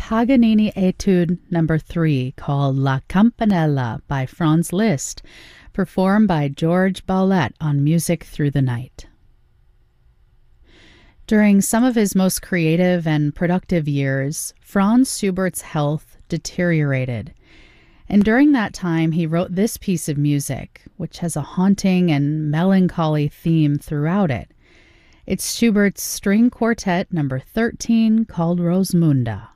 Paganini Etude Number 3 called La Campanella by Franz Liszt, performed by George Baulette on Music Through the Night. During some of his most creative and productive years, Franz Schubert's health deteriorated, and during that time he wrote this piece of music, which has a haunting and melancholy theme throughout it. It's Schubert's String Quartet Number 13 called Rosmunda.